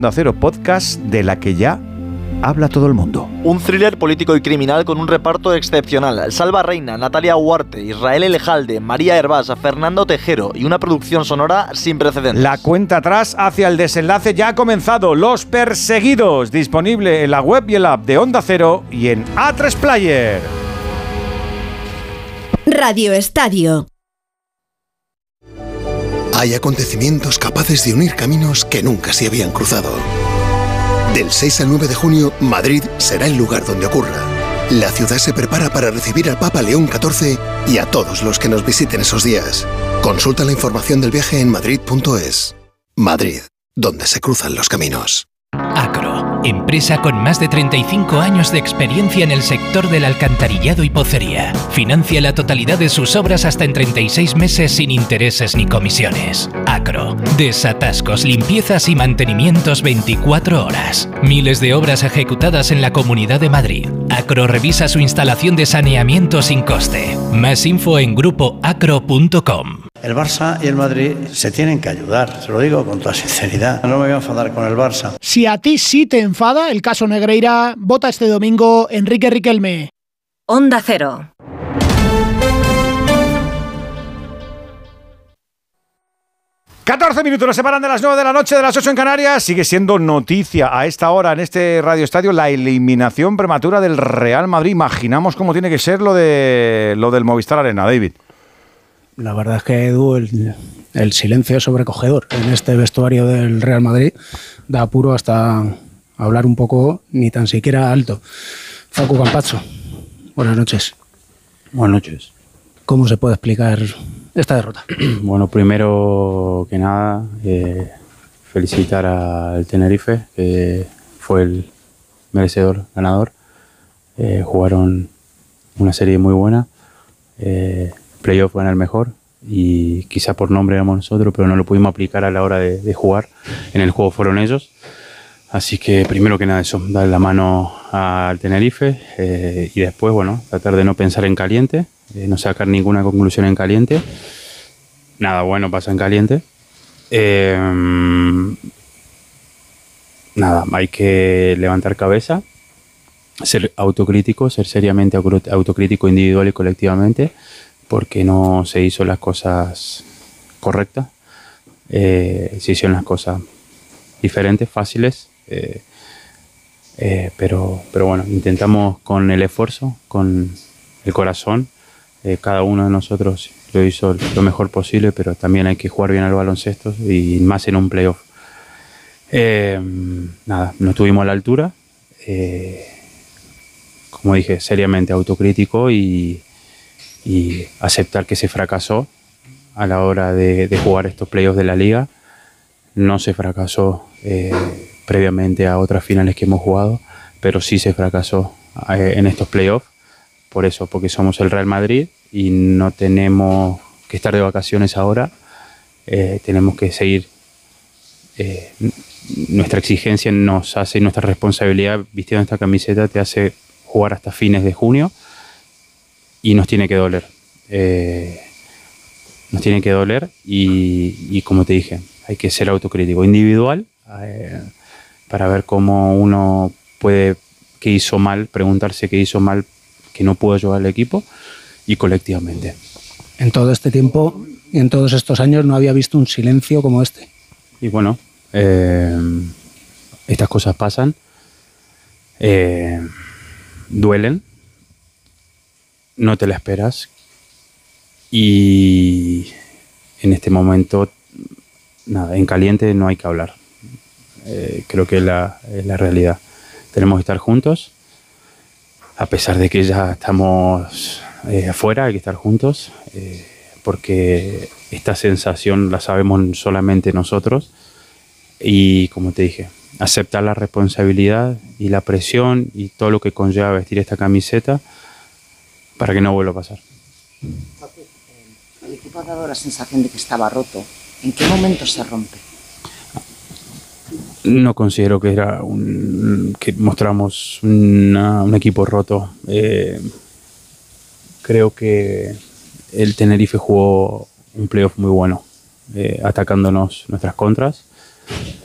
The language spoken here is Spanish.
Onda Cero Podcast, de la que ya habla todo el mundo. Un thriller político y criminal con un reparto excepcional. Salva Reina, Natalia Huarte, Israel Elejalde, María Hervás, Fernando Tejero y una producción sonora sin precedentes. La cuenta atrás hacia el desenlace ya ha comenzado. Los Perseguidos, disponible en la web y el app de Onda Cero y en A3 Player. Radio Estadio. Hay acontecimientos capaces de unir caminos que nunca se habían cruzado. Del 6 al 9 de junio, Madrid será el lugar donde ocurra. La ciudad se prepara para recibir al Papa León XIV y a todos los que nos visiten esos días. Consulta la información del viaje en madrid.es. Madrid, donde se cruzan los caminos. Acro, empresa con más de 35 años de experiencia en el sector del alcantarillado y pocería. Financia la totalidad de sus obras hasta en 36 meses sin intereses ni comisiones. Acro, desatascos, limpiezas y mantenimientos 24 horas. Miles de obras ejecutadas en la Comunidad de Madrid. Acro revisa su instalación de saneamiento sin coste. Más info en grupoacro.com. El Barça y el Madrid se tienen que ayudar, se lo digo con toda sinceridad. No me voy a enfadar con el Barça. Si a ti sí te enfada el caso Negreira, vota este domingo Enrique Riquelme. Onda Cero. ...14 minutos nos separan de las 9 de la noche, de las 8 en Canarias. Sigue siendo noticia a esta hora en este Radio Estadio la eliminación prematura del Real Madrid. Imaginamos cómo tiene que ser lo del Movistar Arena, David. La verdad es que, Edu, el silencio es sobrecogedor en este vestuario del Real Madrid. Da apuro hasta hablar un poco, ni tan siquiera alto. Facu Campazzo, buenas noches. Buenas noches. ¿Cómo se puede explicar esta derrota? Bueno, primero que nada, felicitar al Tenerife, que fue el merecedor ganador. Jugaron una serie muy buena. Playoff gana el mejor y quizá por nombre éramos nosotros, pero no lo pudimos aplicar a la hora de jugar. En el juego fueron ellos. Así que primero que nada eso, darle la mano al Tenerife y después, bueno, tratar de no pensar en caliente, no sacar ninguna conclusión en caliente. Nada bueno pasa en caliente. Nada, hay que levantar cabeza, ser autocrítico, ser seriamente autocrítico individual y colectivamente, porque no se hizo las cosas correctas, se hicieron las cosas diferentes, fáciles, pero bueno, intentamos con el esfuerzo, con el corazón, cada uno de nosotros lo hizo lo mejor posible, pero también hay que jugar bien al baloncesto y más en un playoff. Nada, no estuvimos a la altura, como dije, seriamente autocrítico y aceptar que se fracasó a la hora de jugar estos playoffs de la liga. No se fracasó previamente a otras finales que hemos jugado, pero sí se fracasó en estos playoffs. Por eso, porque somos el Real Madrid y no tenemos que estar de vacaciones ahora. Tenemos que seguir. Nuestra exigencia nos hace, nuestra responsabilidad vistiendo esta camiseta te hace jugar hasta fines de junio. Y nos tiene que doler. Nos tiene que doler y como te dije, hay que ser autocrítico individual para ver cómo uno puede, qué hizo mal, preguntarse qué hizo mal, que no pudo ayudar al equipo y colectivamente. En todo este tiempo y en todos estos años no había visto un silencio como este. Y bueno, estas cosas pasan, duelen. No te la esperas y en este momento, nada, en caliente no hay que hablar. Creo que es la realidad. Tenemos que estar juntos, a pesar de que ya estamos afuera, hay que estar juntos, porque esta sensación la sabemos solamente nosotros y, como te dije, aceptar la responsabilidad y la presión y todo lo que conlleva vestir esta camiseta para que no vuelva a pasar. El equipo ha dado la sensación de que estaba roto. ¿En qué momento se rompe? No considero que que mostramos un equipo roto. Creo que el Tenerife jugó un playoff muy bueno, atacándonos nuestras contras.